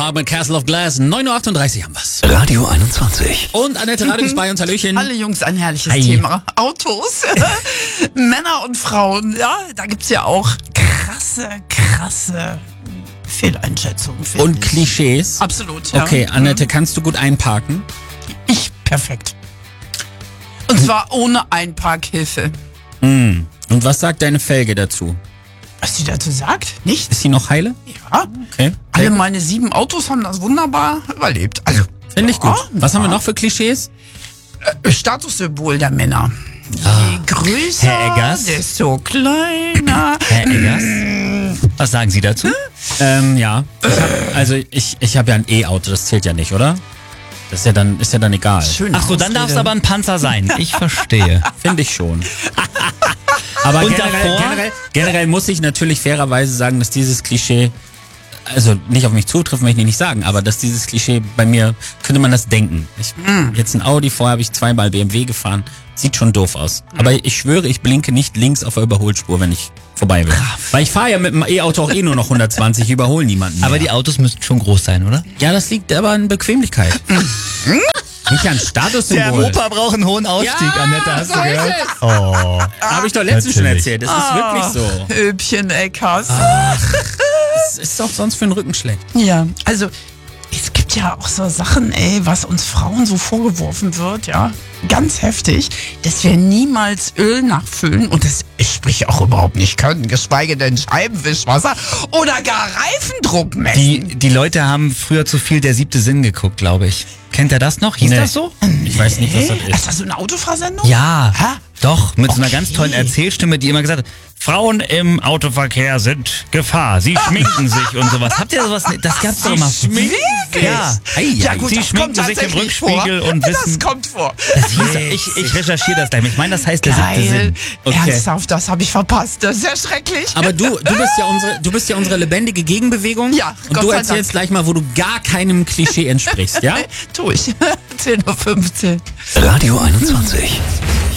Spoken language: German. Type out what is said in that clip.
Park mit Castle of Glass. 9.38 Uhr haben wir's. Radio 21. Und Annette Radig ist bei uns. Hallöchen. Alle Jungs, ein herrliches Hi. Thema. Autos, Männer und Frauen, ja, da gibt's ja auch krasse Fehleinschätzungen. Und ich. Klischees. Absolut, ja. Okay, Annette, kannst du gut einparken? Ich perfekt. Und zwar ohne Einparkhilfe. Und was sagt deine Felge dazu? Was sie dazu sagt? Nichts? Ist sie noch heile? Ja. Okay. Alle meine 7 Autos haben das wunderbar überlebt. Also, Finde ich gut. ja, Was haben wir noch für Klischees? Statussymbol der Männer. Je größer, Herr Eggers? desto kleiner. Herr Eggers, was sagen Sie dazu? Ja. Ich habe ja ein E-Auto, das zählt ja nicht, oder? Das ist ja dann egal. Schöne Ach so, dann darf es Ausrede. aber ein Panzer sein. Ich verstehe. Finde ich schon. Aber Und generell muss ich natürlich fairerweise sagen, dass dieses Klischee, also nicht auf mich zutrifft, möchte ich nicht sagen, aber dass dieses Klischee bei mir, könnte man das denken. Jetzt ein Audi, vorher habe ich 2-mal BMW gefahren, sieht schon doof aus. Aber ich schwöre, ich blinke nicht links auf der Überholspur, wenn ich vorbei will. Weil ich fahre ja mit dem E-Auto auch nur noch 120, ich überhole niemanden mehr. Aber die Autos müssten schon groß sein, oder? Ja, das liegt aber an Bequemlichkeit. Nicht an Statussymbol. braucht einen hohen Ausstieg, Ja, Annette, hast so du ist gehört? es. Oh. Habe ich doch letztens schon Natürlich. erzählt, das ist wirklich so. Öbchen Eckers. Das ist doch sonst für den Rücken schlecht. Ja, also es gibt ja auch so Sachen, was uns Frauen so vorgeworfen wird, ja, ganz heftig, dass wir niemals Öl nachfüllen und das sprich auch überhaupt nicht können, geschweige denn Scheibenwischwasser oder gar Reifendruck messen. Die Leute haben früher zu viel Der 7. Sinn geguckt, glaube ich. Kennt ihr das noch? Hieß Nee. das so? Ich weiß nicht, was das Ist ist. das so eine Autofahrsendung? Ja, Hä? doch, mit so einer ganz Okay. tollen Erzählstimme, die immer gesagt hat, Frauen im Autoverkehr sind Gefahr, sie schminken sich und sowas. Habt ihr sowas? Das gab's doch mal. Wirklich? Ja. Ja gut, Sie das schminken kommt sich im tatsächlich Rückspiegel vor. und wissen... Das kommt vor. Das hieß, ich recherchiere das gleich. Ich meine, das heißt Der 7. Geil. Sinn. Okay. Ernsthaft, das habe ich verpasst. Das ist ja schrecklich. Aber du bist ja unsere lebendige Gegenbewegung. Ja, Und Gott du sei erzählst gleich mal, wo du gar keinem Klischee entsprichst, ja? Tu ich. 10:15 Uhr. Radio 21.